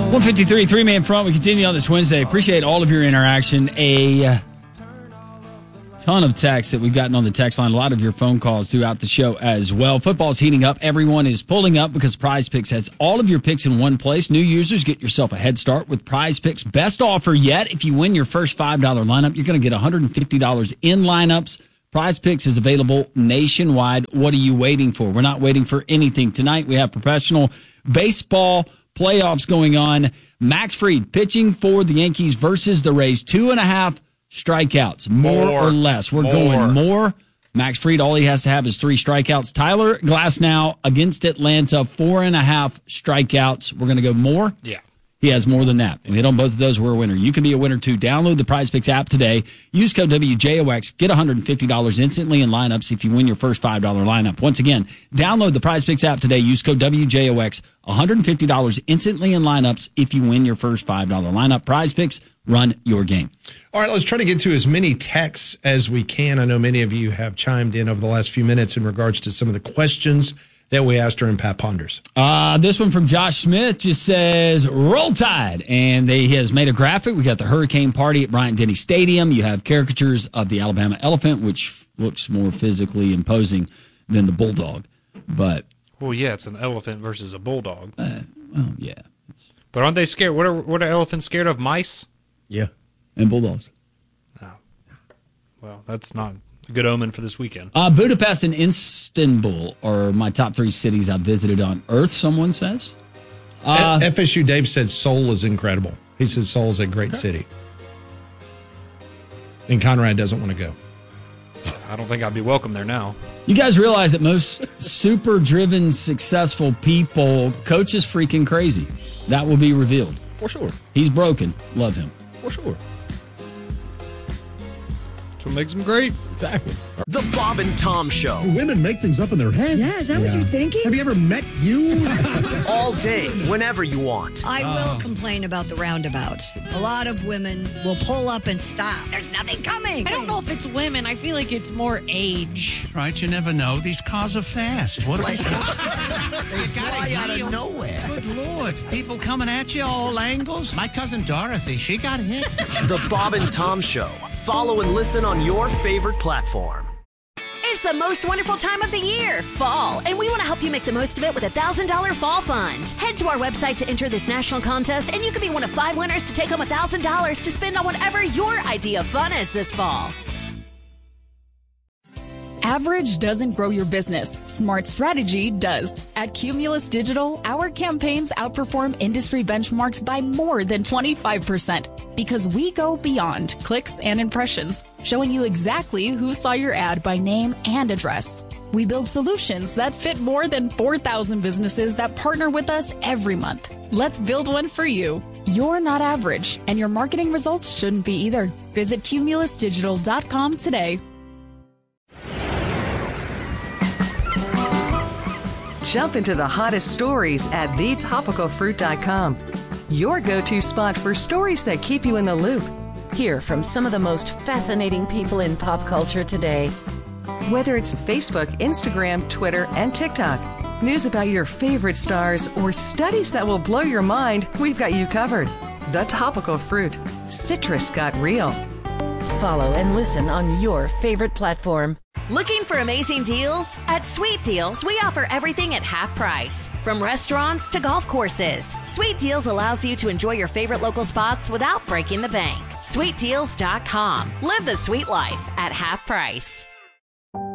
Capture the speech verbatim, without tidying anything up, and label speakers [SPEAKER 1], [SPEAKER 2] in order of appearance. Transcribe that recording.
[SPEAKER 1] one fifty-three, three-man front. We continue on this Wednesday. Appreciate all of your interaction. A ton of texts that we've gotten on the text line. A lot of your phone calls throughout the show as well. Football's heating up. Everyone is pulling up because Prize Picks has all of your picks in one place. New users, get yourself a head start with Prize Picks. Best offer yet. If you win your first five dollars lineup, you're going to get one hundred fifty dollars in lineups. Prize Picks is available nationwide. What are you waiting for? We're not waiting for anything. Tonight we have professional baseball playoffs going on. Max Fried pitching for the Yankees versus the Rays. Two and a half strikeouts, more, more or less. We're more. going more. Max Fried, all he has to have is three strikeouts. Tyler Glasnow against Atlanta, four and a half strikeouts. We're going to go more?
[SPEAKER 2] Yeah.
[SPEAKER 1] He has more than that. We hit on both of those. We're a winner. You can be a winner too. Download the Prize Picks app today. Use code W J O X. Get one hundred fifty dollars instantly in lineups if you win your first five dollars lineup. Once again, download the Prize Picks app today. Use code W J O X. one hundred fifty dollars instantly in lineups if you win your first five dollars lineup. Prize Picks, run your game.
[SPEAKER 3] All right, let's try to get to as many texts as we can. I know many of you have chimed in over the last few minutes in regards to some of the questions that we asked during Pat Ponders.
[SPEAKER 1] Uh, this one from Josh Smith just says, Roll Tide. And they, he has made a graphic. We got the hurricane party at Bryant-Denny Stadium. You have caricatures of the Alabama elephant, which looks more physically imposing than the bulldog. But
[SPEAKER 2] Well, yeah, it's an elephant versus a bulldog.
[SPEAKER 1] Uh, well, yeah. It's...
[SPEAKER 2] But aren't they scared? What are, what are elephants scared of? Mice?
[SPEAKER 1] Yeah. And bulldogs.
[SPEAKER 2] Oh. Well, that's not a good omen for this weekend.
[SPEAKER 1] Uh, Budapest and Istanbul are my top three cities I've visited on Earth, someone says.
[SPEAKER 3] Uh, F S U Dave said Seoul is incredible. He says Seoul is a great okay. city. And Conrad doesn't want to go.
[SPEAKER 2] I don't think I'd be welcome there now.
[SPEAKER 1] You guys realize that most super driven, successful people, coach is freaking crazy. That will be revealed.
[SPEAKER 4] For sure.
[SPEAKER 1] He's broken. Love him.
[SPEAKER 4] For sure.
[SPEAKER 2] That's what makes him great.
[SPEAKER 4] Exactly.
[SPEAKER 5] The Bob and Tom Show.
[SPEAKER 6] Women make things up in their head.
[SPEAKER 7] Yeah, is that yeah. what you're thinking?
[SPEAKER 6] Have you ever met you?
[SPEAKER 5] All day, whenever you want.
[SPEAKER 7] I oh. will complain about the roundabouts. A lot of women will pull up and stop. There's nothing coming.
[SPEAKER 8] I don't know if it's women. I feel like it's more age.
[SPEAKER 9] Right, you never know. These cars are fast. What are they?
[SPEAKER 5] They fly out of nowhere.
[SPEAKER 9] Good Lord. People coming at you all angles. My cousin Dorothy, she got hit.
[SPEAKER 5] The Bob and Tom Show. Follow and listen on your favorite platform.
[SPEAKER 10] It's the most wonderful time of the year, fall, and we want to help you make the most of it with a one thousand dollars fall fund. Head to our website to enter this national contest, and you could be one of five winners to take home one thousand dollars to spend on whatever your idea of fun is this fall.
[SPEAKER 11] Average doesn't grow your business. Smart strategy does. At Cumulus Digital, our campaigns outperform industry benchmarks by more than twenty-five percent because we go beyond clicks and impressions, showing you exactly who saw your ad by name and address. We build solutions that fit more than four thousand businesses that partner with us every month. Let's build one for you. You're not average, and your marketing results shouldn't be either. Visit cumulus digital dot com today.
[SPEAKER 12] Jump into the hottest stories at the topical fruit dot com. Your go-to spot for stories that keep you in the loop.
[SPEAKER 13] Hear from some of the most fascinating people in pop culture today.
[SPEAKER 12] Whether it's Facebook, Instagram, Twitter, and TikTok, news about your favorite stars, or studies that will blow your mind, we've got you covered. The Topical Fruit. Citrus got real.
[SPEAKER 13] Follow and listen on your favorite platform.
[SPEAKER 10] Looking for amazing deals? At Sweet Deals, we offer everything at half price. From restaurants to golf courses, Sweet Deals allows you to enjoy your favorite local spots without breaking the bank. sweet deals dot com. Live the sweet life at half price.